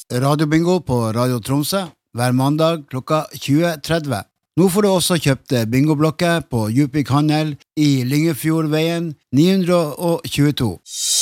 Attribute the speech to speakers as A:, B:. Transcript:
A: radiobingo på Radio Tromsø hver mandag klokka 20:30. Nå får du også kjøpt bingoblokker på Djupvik Handel i Lyngefjordveien 922.